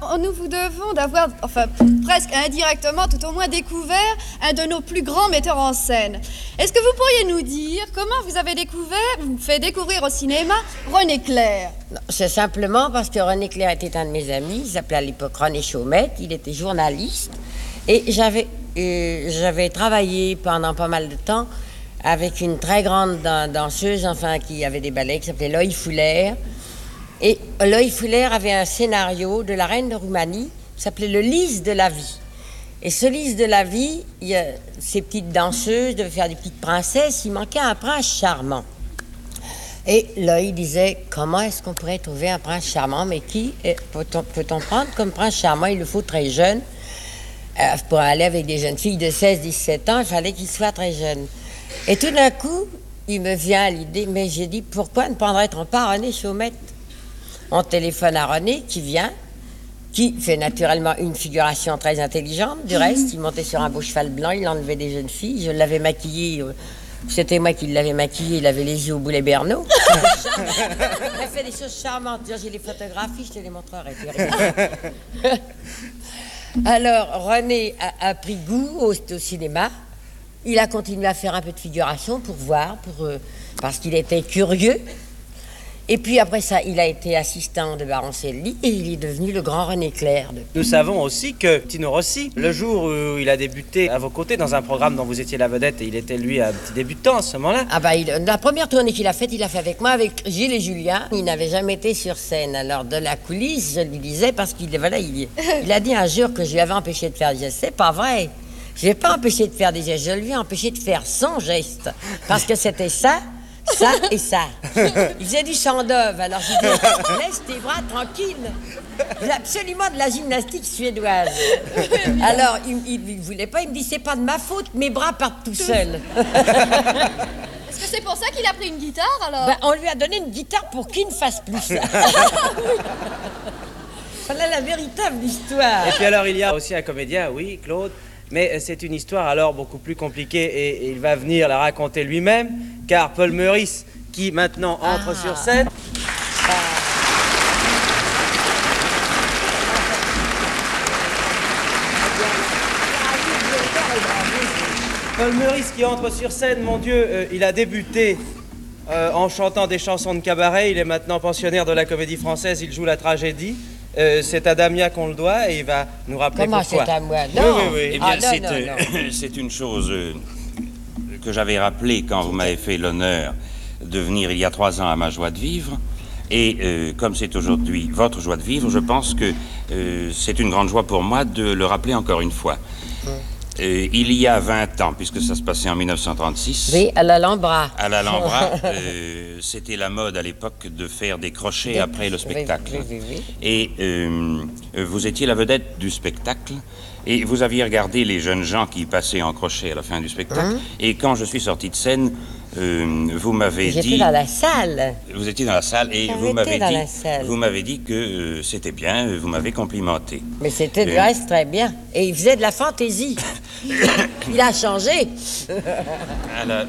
nous vous devons d'avoir, enfin presque indirectement, tout au moins découvert un de nos plus grands metteurs en scène. Est-ce que vous pourriez nous dire comment vous avez fait découvrir au cinéma René Clair? C'est simplement parce que René Clair était un de mes amis. Il s'appelait à l'époque René Chaumette. Il était journaliste. Et j'avais travaillé pendant pas mal de temps avec une très grande danseuse, enfin, qui avait des ballets, qui s'appelait Loïc Fuller. Et Loïc Fuller avait un scénario de la reine de Roumanie qui s'appelait Le Lys de la vie. Et ce Lys de la vie, ces petites danseuses devaient faire des petites princesses, il manquait un prince charmant. Et Loïc disait, comment est-ce qu'on pourrait trouver un prince charmant, mais qui peut-on prendre comme prince charmant? Il le faut très jeune. Pour aller avec des jeunes filles de 16-17 ans, il fallait qu'il soit très jeune. Et tout d'un coup, il me vient à l'idée, mais j'ai dit, pourquoi ne prendrait-on pas René Chaumette? On téléphone à René, qui vient, qui fait naturellement une figuration très intelligente. Du reste, il montait sur un beau cheval blanc, il enlevait des jeunes filles, je l'avais maquillé, c'était moi qui l'avais maquillé, il avait les yeux au boulet Bernot. Il a fait des choses charmantes, j'ai les photographies, je te les montrerai. Alors, René a pris goût au cinéma. Il a continué à faire un peu de figuration pour voir, parce qu'il était curieux. Et puis après ça, il a été assistant de Baroncelli et il est devenu le grand René Clair. Nous savons aussi que Tino Rossi, le jour où il a débuté à vos côtés dans un programme dont vous étiez la vedette, et il était lui un petit débutant à ce moment-là. Ah bah, la première tournée qu'il a faite, il l'a fait avec moi, avec Gilles et Julien. Il n'avait jamais été sur scène. Alors de la coulisse, je lui disais, parce qu'il a dit un jour que je lui avais empêché de faire des gestes. C'est pas vrai. Je ne l'ai pas empêché de faire des gestes, je lui ai empêché de faire son geste. Parce que c'était ça et ça. Il faisait du Sandov, alors je lui dis, laisse tes bras tranquilles. Il a absolument de la gymnastique suédoise. Alors, il ne voulait pas, il me dit, c'est pas de ma faute, mes bras partent tout seuls. Est-ce que c'est pour ça qu'il a pris une guitare, alors? Ben, on lui a donné une guitare pour qu'il ne fasse plus ça. Voilà la véritable histoire. Et puis alors, il y a aussi un comédien, oui, Claude, mais c'est une histoire alors beaucoup plus compliquée et il va venir la raconter lui-même, car Paul Meurice, qui maintenant entre sur scène... Paul Meurice qui entre sur scène, mon Dieu, il a débuté en chantant des chansons de cabaret, il est maintenant pensionnaire de la Comédie Française, il joue la tragédie. C'est à Damien qu'on le doit et il va nous rappeler pourquoi. Comment c'est à moi? Non. Oui. Eh bien, c'est une chose que j'avais rappelée quand vous m'avez fait l'honneur de venir il y a 3 ans à ma joie de vivre. Et comme c'est aujourd'hui votre joie de vivre, je pense que c'est une grande joie pour moi de le rappeler encore une fois. Il y a 20 ans, puisque ça se passait en 1936... Oui, à l'Alhambra. À l'Alhambra, c'était la mode à l'époque de faire des crochets après le spectacle. Oui. Et vous étiez la vedette du spectacle, et vous aviez regardé les jeunes gens qui passaient en crochet à la fin du spectacle. Et quand je suis sorti de scène, vous m'avez dit... J'étais dans la salle. Vous étiez dans la salle et vous m'avez dit que c'était bien, vous m'avez complimenté. Mais c'était du reste très bien. Et il faisait de la fantaisie. Il a changé.